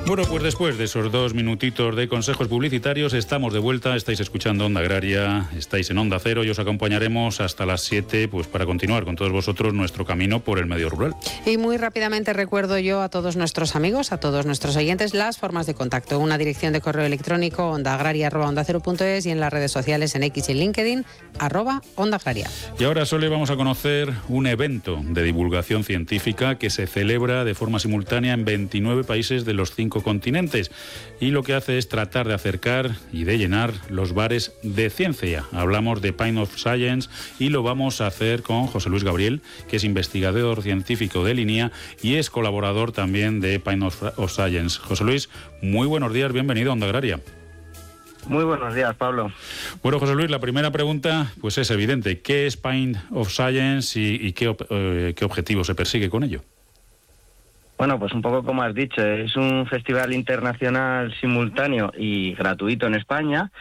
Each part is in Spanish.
Bueno, pues después de esos 2 minutitos de consejos publicitarios, estamos de vuelta, estáis escuchando Onda Agraria, estáis en Onda Cero y os acompañaremos hasta las 7 pues para continuar con todos vosotros nuestro camino por el medio rural. Y muy rápidamente recuerdo yo a todos nuestros amigos, a todos nuestros oyentes, las formas de contacto. Una dirección de correo electrónico ondaagraria@ondacero.es y en las redes sociales en X y LinkedIn @ondaagraria. Y ahora, Sole, vamos a conocer un evento de divulgación científica que se celebra de forma simultánea en 29 países de los 5 continentes, y lo que hace es tratar de acercar y de llenar los bares de ciencia. Hablamos de Pint of Science y lo vamos a hacer con José Luis Gabriel, que es investigador científico de Linea y es colaborador también de Pint of Science. José Luis, muy buenos días, bienvenido a Onda Agraria. Muy buenos días, Pablo. Bueno, José Luis, la primera pregunta pues es evidente. ¿Qué es Pint of Science y qué objetivo se persigue con ello? Bueno, pues un poco como has dicho, es un festival internacional simultáneo y gratuito en España,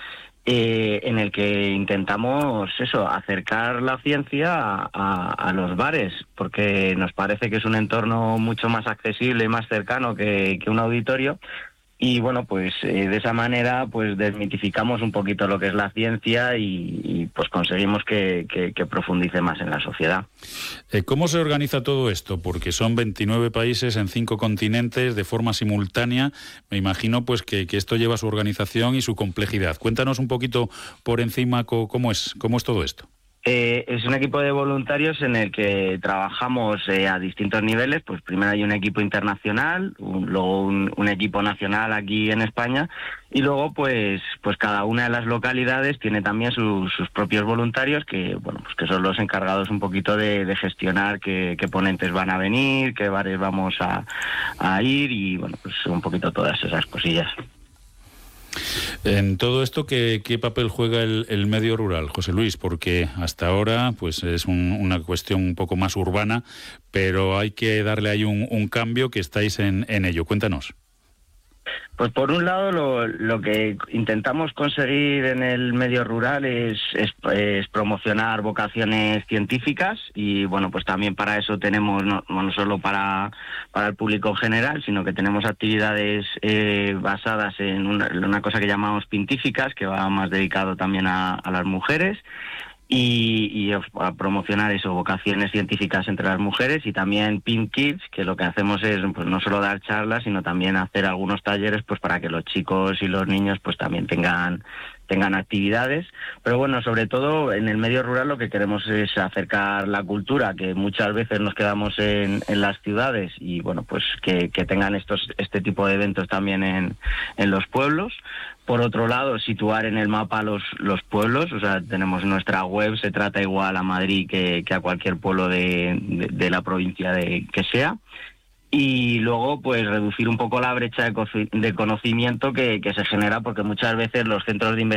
en el que intentamos acercar la ciencia a los bares, porque nos parece que es un entorno mucho más accesible y más cercano que un auditorio. Y bueno, pues de esa manera pues desmitificamos un poquito lo que es la ciencia y pues conseguimos que profundice más en la sociedad. ¿Cómo se organiza todo esto? Porque son 29 países en 5 continentes de forma simultánea. Me imagino pues que esto lleva su organización y su complejidad. Cuéntanos un poquito por encima cómo es todo esto. Es un equipo de voluntarios en el que trabajamos a distintos niveles. Pues primero hay un equipo internacional, luego un equipo nacional aquí en España, y luego pues cada una de las localidades tiene también sus propios voluntarios que son los encargados un poquito de gestionar qué ponentes van a venir, qué bares vamos a ir y bueno, pues un poquito todas esas cosillas. En todo esto, ¿qué papel juega el medio rural, José Luis? Porque hasta ahora pues es una cuestión un poco más urbana, pero hay que darle ahí un cambio, que estáis en ello. Cuéntanos. Pues por un lado lo que intentamos conseguir en el medio rural es promocionar vocaciones científicas y bueno, pues también para eso tenemos no solo para el público en general, sino que tenemos actividades basadas en una cosa que llamamos pintíficas, que va más dedicado también a las mujeres. Y a promocionar vocaciones científicas entre las mujeres, y también Pink Kids, que lo que hacemos es pues no solo dar charlas, sino también hacer algunos talleres pues para que los chicos y los niños pues también tengan actividades. Pero bueno, sobre todo en el medio rural lo que queremos es acercar la cultura, que muchas veces nos quedamos en las ciudades, y bueno, pues que tengan este tipo de eventos también en los pueblos. Por otro lado, situar en el mapa los pueblos. O sea, tenemos nuestra web, se trata igual a Madrid que a cualquier pueblo de la provincia que sea. Y luego pues reducir un poco la brecha de conocimiento que se genera, porque muchas veces los centros de investigación